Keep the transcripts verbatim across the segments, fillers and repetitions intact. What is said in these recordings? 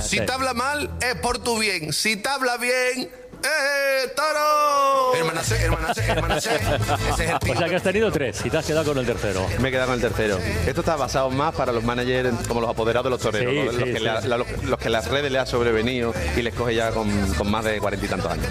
Si sí. te habla mal, es por tu bien. Si te habla bien, ¡eh, toro! Hermana C, hermana C, hermana C. Ese es el O tipo. sea que has tenido tres y te has quedado con el tercero. Me he quedado con el tercero. Esto está basado más para los managers como los apoderados de los toreros, Sí, ¿no? sí, los, que sí. la- la- los, los que las redes le ha sobrevenido y les coge ya con, con más de cuarenta y tantos años.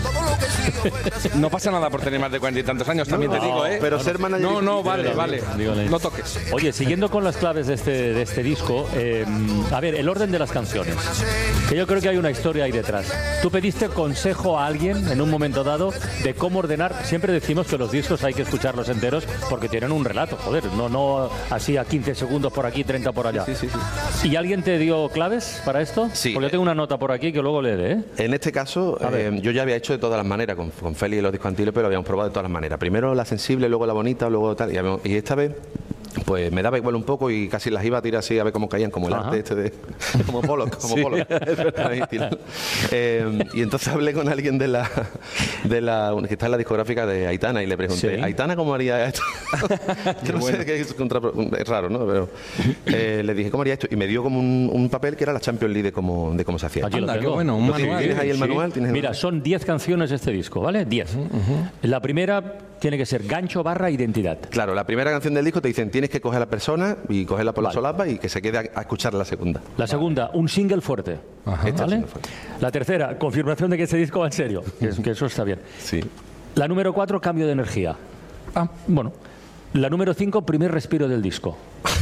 No pasa nada por tener más de cuarenta y tantos años, también te digo, ¿eh? Pero ser manager... No, no, vale, Dígale, vale. dígale. No toques. Oye, siguiendo con las claves de este, de este disco, eh, a ver, el orden de las canciones. Que yo creo que hay una historia ahí detrás. Tú pediste consejo a alguien en un momento dado de cómo ordenar. Siempre decimos que los discos hay que escucharlos enteros porque tienen un relato, joder, no, no así a quince segundos por aquí, treinta por allá. Sí, sí, sí. ¿Y alguien te dio claves para esto? Sí. Porque yo tengo una nota por aquí que luego leeré, ¿eh? En este caso, A ver. eh, yo ya había hecho de todas las maneras, con, con Félix y los discos Antílopes lo habíamos probado de todas las maneras. Primero la sensible, luego la bonita, luego tal. Y, habíamos- y esta vez, pues me daba igual un poco y casi las iba a tirar así a ver cómo caían, como el Ajá. arte este de. Como Polo, como Sí, Polo. Ahí, tirando. Eh, y entonces hablé con alguien de la, de la. que está en la discográfica de Aitana y le pregunté, Sí. ¿Aitana cómo haría esto? Yo no sé qué es, contra, es raro, ¿no? Pero eh, le dije, ¿cómo haría esto? Y me dio como un, un papel que era la Champions League de cómo, de cómo se hacía. Aquí lo Anda, qué tengo. bueno, un ¿Lo tienes? manual. ¿Tienes ahí el Sí. manual? ¿Tienes el Mira, manual? son diez canciones de este disco, ¿vale? diez. La primera tiene que ser gancho barra identidad. Claro, la primera canción del disco te dicen tienes que coger a la persona y cogerla por Vale. la solapa y que se quede a, a escuchar la segunda. La segunda, un single fuerte. Este es el ¿Vale? single fuerte. La tercera, confirmación de que este disco va en serio. Que, es- que eso está bien. Sí. La número cuatro, cambio de energía. Ah, bueno. La número cinco, primer respiro del disco.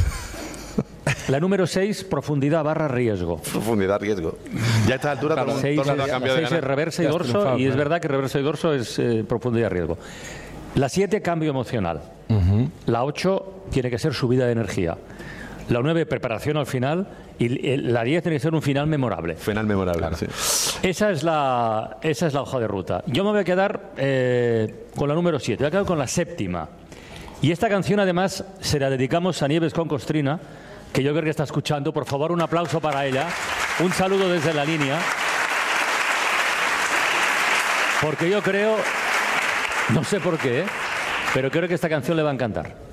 La número seis, profundidad barra riesgo. Profundidad, riesgo. Ya a esta altura todo, el mundo- Seis, todo el mundo ha la cambiado de seis es ganar. reversa y Ya has dorso, triunfado, y es claro. verdad que reversa y dorso es eh, profundidad y riesgo. La siete, cambio emocional. La ocho, tiene que ser subida de energía. La nueve, preparación al final. Y eh, la diez tiene que ser un final memorable. Final memorable. Sí. Esa es la, esa es la hoja de ruta. Yo me voy a quedar eh, con la número siete, voy a quedar con la séptima. Y esta canción además se la dedicamos a Nieves con Costrina, que yo creo que está escuchando. Por favor, un aplauso para ella. Un saludo desde la línea. Porque yo creo, no sé por qué, pero creo que esta canción le va a encantar.